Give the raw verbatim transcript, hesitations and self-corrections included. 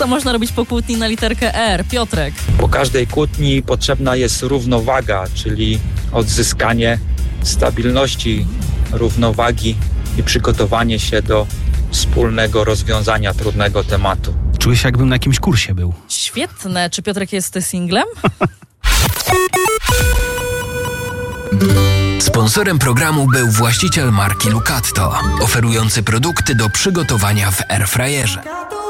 Co można robić po kłótni na literkę R? Piotrek. Po każdej kłótni potrzebna jest równowaga, czyli odzyskanie stabilności, równowagi i przygotowanie się do wspólnego rozwiązania trudnego tematu. Czuję się, jakbym na jakimś kursie był. Świetne. Czy Piotrek jest singlem? Sponsorem programu był właściciel marki Lucatto, oferujący produkty do przygotowania w airfryerze.